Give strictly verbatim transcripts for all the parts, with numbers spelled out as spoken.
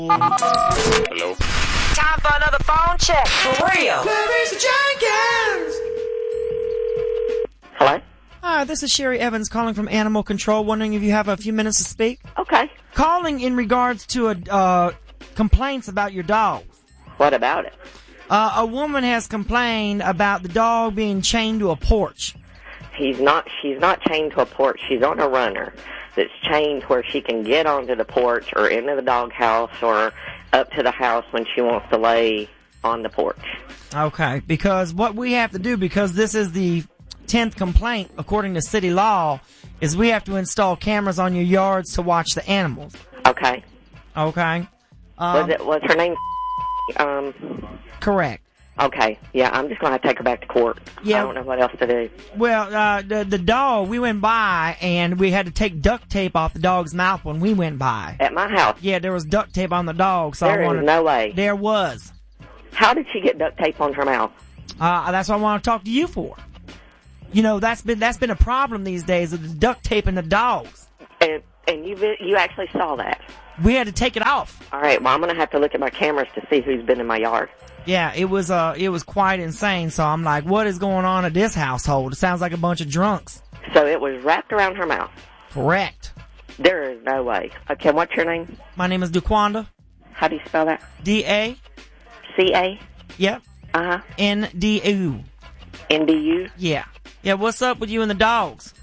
Hello? Time for another phone check. For real. Jenkins. Hello? Hi, this is Sherry Evans calling from Animal Control, wondering if you have a few minutes to speak. Okay. Calling in regards to a, uh, complaints about your dog. What about it? Uh, a woman has complained about the dog being chained to a porch. He's not, she's not chained to a porch. She's on a runner that's chained where she can get onto the porch or into the doghouse or up to the house when she wants to lay on the porch. Okay, because what we have to do, because this is the tenth complaint, according to city law, is we have to install cameras on your yards to watch the animals. Okay. Okay? Um, Was it, was her name, um... Correct. Okay, yeah, I'm just going to take her back to court. Yeah. I don't know what else to do. Well, uh, the, the dog, we went by, and we had to take duct tape off the dog's mouth when we went by. At my house? Yeah, there was duct tape on the dog, so There I wanted... is no way. There was. How did she get duct tape on her mouth? Uh, that's what I want to talk to you for. You know, that's been that's been a problem these days, of the duct taping the dogs. And, and you you actually saw that? We had to take it off. All right, well, I'm going to have to look at my cameras to see who's been in my yard. Yeah, it was uh, it was quite insane. So I'm like, what is going on at this household? It sounds like a bunch of drunks. So it was wrapped around her mouth? Correct. There is no way. Okay, what's your name? My name is DeQuanda. How do you spell that? D A. C A? Yep. Uh-huh. N D U. N D U? Yeah. Yeah, what's up with you and the dogs?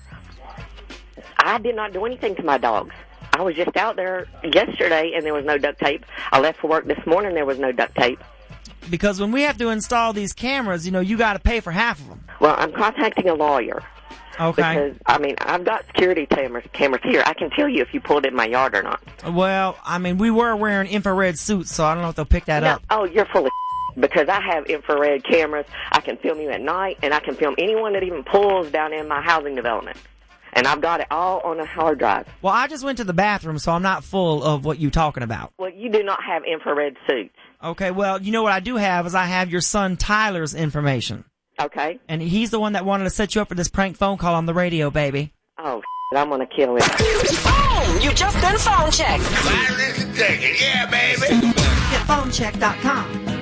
I did not do anything to my dogs. I was just out there yesterday, and there was no duct tape. I left for work this morning, there was no duct tape. Because when we have to install these cameras, you know, you got to pay for half of them. Well, I'm contacting a lawyer. Okay. Because, I mean, I've got security cameras, cameras here. I can tell you if you pulled in my yard or not. Well, I mean, we were wearing infrared suits, so I don't know if they'll pick that no, up. Oh, you're full of because I have infrared cameras. I can film you at night, and I can film anyone that even pulls down in my housing development. And I've got it all on a hard drive. Well, I just went to the bathroom, so I'm not full of what you're talking about. Well, you do not have infrared suits. Okay, well, you know what I do have is I have your son Tyler's information. Okay. And he's the one that wanted to set you up for this prank phone call on the radio, baby. Oh, shit, I'm going to kill him. Boom! You just been phone checked. Wireless and take it, yeah, baby. Get phone check dot com.